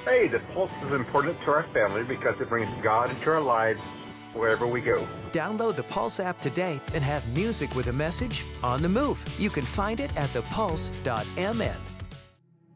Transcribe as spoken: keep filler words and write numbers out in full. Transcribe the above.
Hey, the Pulse is important to our family because it brings God into our lives wherever we go. Download the Pulse app today and have music with a message on the move. You can find it at the pulse dot m n.